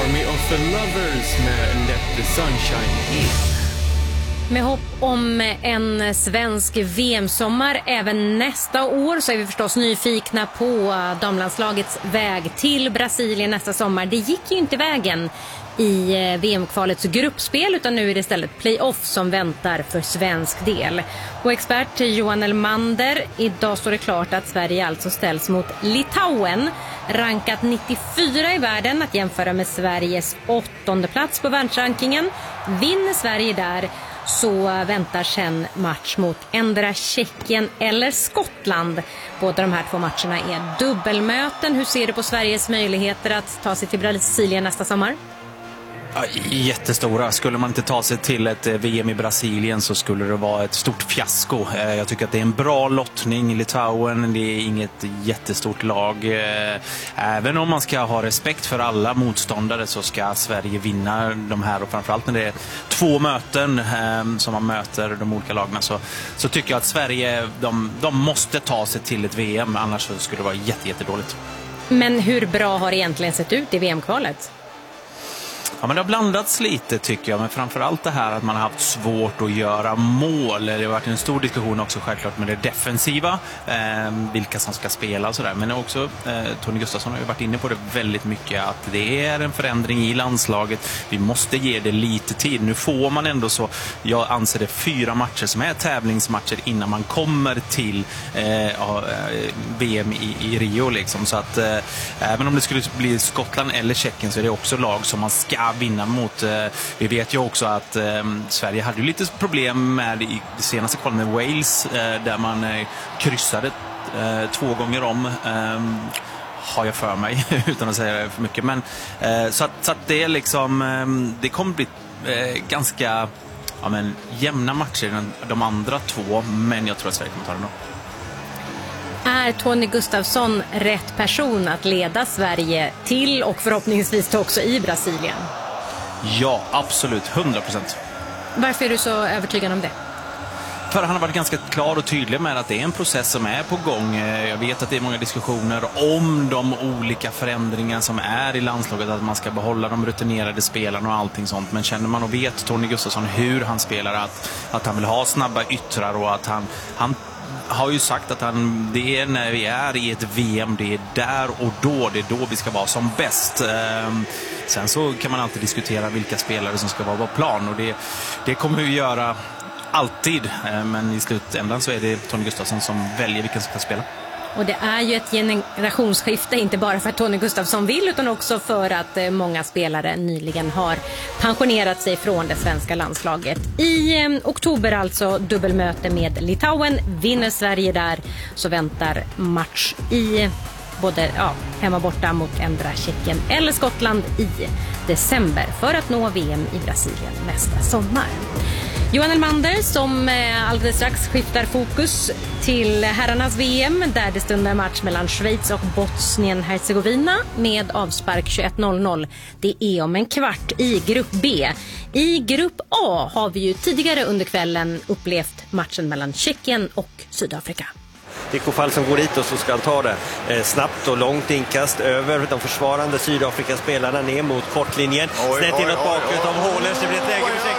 Army of the Lovers med Let the Sunshine In. Med hopp om en svensk VM-sommar även nästa år så är vi förstås nyfikna på damlandslagets väg till Brasilien nästa sommar. Det gick ju inte vägen i VM-kvalets gruppspel utan nu är det istället playoff som väntar för svensk del. Och expert Johan Elmander, idag står det klart att Sverige alltså ställs mot Litauen, rankat 94 i världen, att jämföra med Sveriges 8:e plats på världsrankingen. Vinner Sverige där så väntar sen match mot endera Tjeckien eller Skottland. Båda de här två matcherna är dubbelmöten. Hur ser du på Sveriges möjligheter att ta sig till Brasilien nästa sommar? Jättestora. Skulle man inte ta sig till ett VM i Brasilien så skulle det vara ett stort fiasko. Jag tycker att det är en bra lottning. Litauen, det är inget jättestort lag. Även om man ska ha respekt för alla motståndare så ska Sverige vinna de här. Och framförallt när det är 2 möten som man möter de olika lagarna så tycker jag att Sverige, de måste ta sig till ett VM. Annars så skulle det vara jättedåligt. Men hur bra har det egentligen sett ut i VM-kvalet? Ja, men det har blandats lite tycker jag, men framförallt det här att man har haft svårt att göra mål. Det har varit en stor diskussion också självklart med det defensiva, vilka som ska spela och sådär. Men också Tony Gustafsson har ju varit inne på det väldigt mycket, att det är en förändring i landslaget. Vi måste ge det lite tid. Nu får man ändå så, jag anser det 4 matcher som är tävlingsmatcher innan man kommer till VM i Rio liksom. Så att även om det skulle bli Skottland eller Tjeckien så är det också lag som man ska vinna mot. Vi vet ju också att Sverige hade ju lite problem med i det senaste kvalet med Wales där man kryssade 2 gånger om, har jag för mig utan att säga det för mycket. Men så att det är liksom det kommer bli ganska jämna matcher de andra 2, men jag tror att Sverige kommer ta det nog. Är Tony Gustafsson rätt person att leda Sverige till och förhoppningsvis också i Brasilien? Ja, absolut. 100%. Varför är du så övertygad om det? För han har varit ganska klar och tydlig med att det är en process som är på gång. Jag vet att det är många diskussioner om de olika förändringar som är i landslaget, att man ska behålla de rutinerade spelarna och allting sånt. Men känner man och vet Tony Gustafsson hur han spelar, att han vill ha snabba yttrar och att han har ju sagt att det är när vi är i ett VM, det är där och då, det är då vi ska vara som bäst. Sen så kan man alltid diskutera vilka spelare som ska vara på plan, och det kommer vi göra alltid. Men i slutändan så är det Tony Gustafsson som väljer vilka som ska spela. Och det är ju ett generationsskifte, inte bara för att Tony Gustafsson vill utan också för att många spelare nyligen har pensionerat sig från det svenska landslaget. I oktober alltså dubbelmöte med Litauen. Vinner Sverige där så väntar match i både hemma borta mot ändra Tjeckien eller Skottland i december för att nå VM i Brasilien nästa sommar. Johan Elmander som alldeles strax skiftar fokus till herrarnas VM där det stundar match mellan Schweiz och Bosnien-Hercegovina med avspark 21:00. Det är om en kvart i grupp B. I grupp A har vi ju tidigare under kvällen upplevt matchen mellan Tjeckien och Sydafrika. Nico Fall som går dit och så ska han ta det snabbt och långt inkast över de försvarande Sydafrika-spelarna ner mot kortlinjen. Snett inåt bakåt av Håles. Det blir ett läge för